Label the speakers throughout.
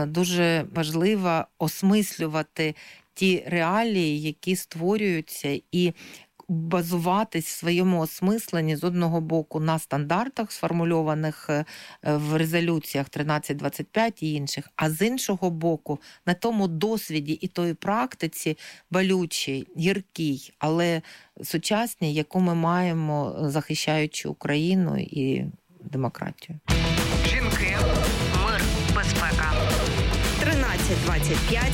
Speaker 1: дуже важливо осмислювати ті реалії, які створюються, і базуватись в своєму осмисленні з одного боку на стандартах, сформульованих в резолюціях 1325 і інших, а з іншого боку на тому досвіді і тої практиці болючій, гіркій, але сучасній, яку ми маємо, захищаючи Україну і демократію.
Speaker 2: Жінки, мир, безпека. 1325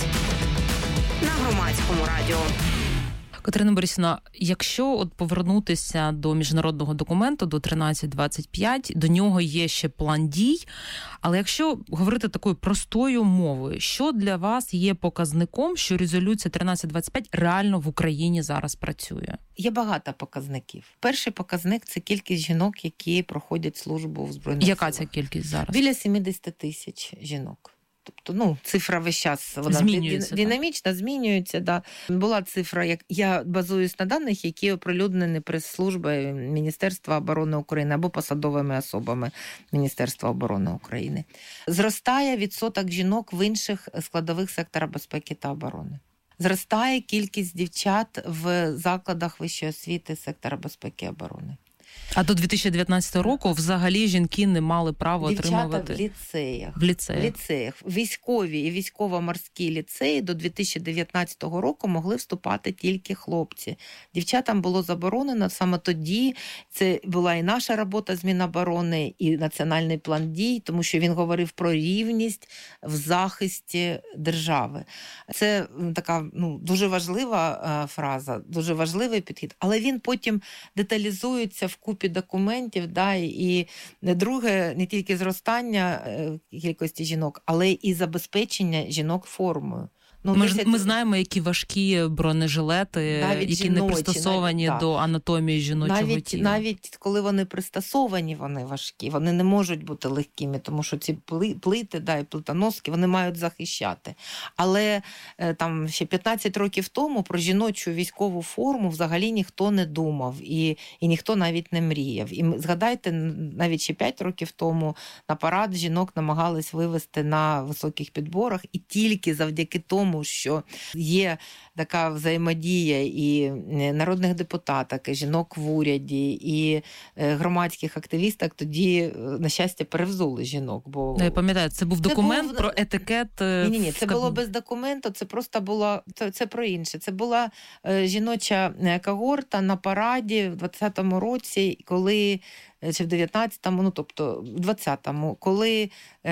Speaker 2: на Громадському радіо.
Speaker 3: Катерина Борисівна, якщо от повернутися до міжнародного документу, до 1325, до нього є ще план дій, але якщо говорити такою простою мовою, що для вас є показником, що резолюція 1325 реально в Україні зараз працює?
Speaker 1: Є багато показників. Перший показник – це кількість жінок, які проходять службу в Збройних силах.
Speaker 3: Яка ця кількість зараз?
Speaker 1: Біля 70 тисяч жінок. Тобто, цифра весь час вона динамічно змінюється. Да. Була цифра, я базуюсь на даних, які оприлюднені прес-службою Міністерства оборони України або посадовими особами Міністерства оборони України. Зростає відсоток жінок в інших складових сектора безпеки та оборони. Зростає кількість дівчат в закладах вищої освіти сектора безпеки і оборони.
Speaker 3: А до 2019 року взагалі жінки не мали права отримувати...
Speaker 1: Дівчата в
Speaker 3: ліцеях.
Speaker 1: В ліцеях. Військові і військово-морські ліцеї до 2019 року могли вступати тільки хлопці. Дівчатам було заборонено саме тоді. Це була і наша робота з Міноборони, і Національний план дій, тому що він говорив про рівність в захисті держави. Це така дуже важлива фраза, дуже важливий підхід, але він потім деталізується в купі документів, да, і друге, не тільки зростання кількості жінок, але і забезпечення жінок формою.
Speaker 3: Ми знаємо, які важкі бронежилети, які жіночі, не пристосовані до анатомії жіночого тіла.
Speaker 1: Навіть коли вони пристосовані, вони важкі. Вони не можуть бути легкими, тому що ці плити, і плитоноски, вони мають захищати. Але там ще 15 років тому про жіночу військову форму взагалі ніхто не думав і ніхто навіть не мріяв. І згадайте, навіть ще 5 років тому на парад жінок намагались вивести на високих підборах, і тільки завдяки тому, що є така взаємодія і народних депутаток, і жінок в уряді, і громадських активісток, тоді, на щастя, перевзули жінок. Бо...
Speaker 3: Я пам'ятаю, це був документ про етикет.
Speaker 1: Ні, це було без документу, це просто було, це про інше. Це була жіноча когорта на параді в 20-му році, коли чи в 19-му, тобто в 20-му, коли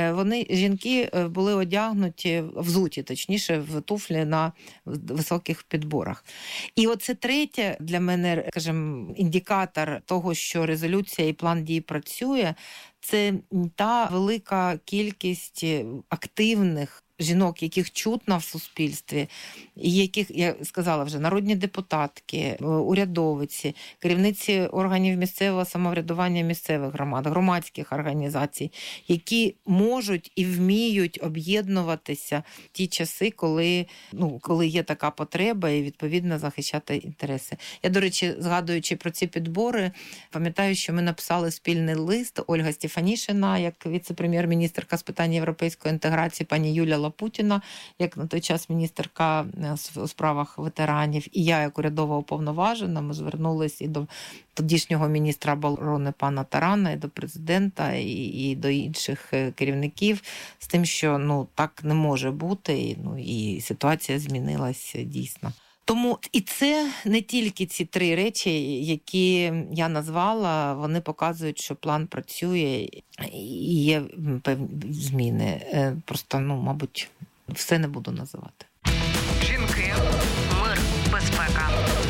Speaker 1: жінки були одягнуті, взуті, точніше, в туфлі на високих підборах. І оце третє для мене, скажімо, індикатор того, що резолюція і план дій працює, це та велика кількість активних жінок, яких чутно в суспільстві, і яких, я сказала вже, народні депутатки, урядовиці, керівниці органів місцевого самоврядування місцевих громад, громадських організацій, які можуть і вміють об'єднуватися в ті часи, коли є така потреба і, відповідно, захищати інтереси. Я, до речі, згадуючи про ці підбори, пам'ятаю, що ми написали спільний лист, Ольга Стефанішина, як віце-прем'єр-міністерка з питань європейської інтеграції, пані Юля Лапутіна, як на той час міністерка у справах ветеранів, і я, як урядова уповноважена, ми звернулися і до тодішнього міністра оборони пана Тарана, і до президента, і до інших керівників з тим, що так не може бути, і ситуація змінилася дійсно. Тому і це не тільки ці 3 речі, які я назвала, вони показують, що план працює і є певні зміни. Просто, мабуть, все не буду називати.
Speaker 2: Жінки, мир, безпека.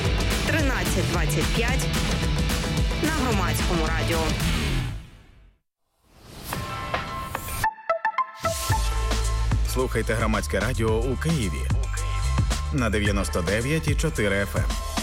Speaker 2: 1325 на Громадському радіо.
Speaker 4: Слухайте Громадське радіо у Києві на 99,4 FM.